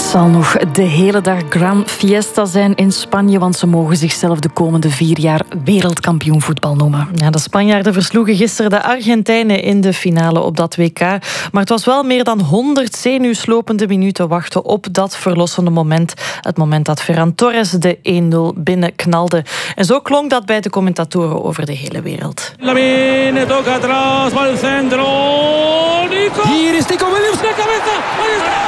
zal nog de hele dag Gran Fiesta zijn in Spanje, want ze mogen zichzelf de komende 4 jaar wereldkampioen voetbal noemen. Ja, de Spanjaarden versloegen gisteren de Argentijnen in de finale op dat WK. Maar het was wel meer dan 100 zenuwslopende minuten wachten op dat verlossende moment. Het moment dat Ferran Torres de 1-0 binnenknalde. En zo klonk dat bij de commentatoren over de hele wereld. Lamine toca atrás, va al centro. Nico! Hier is Nico Williams de cabeza.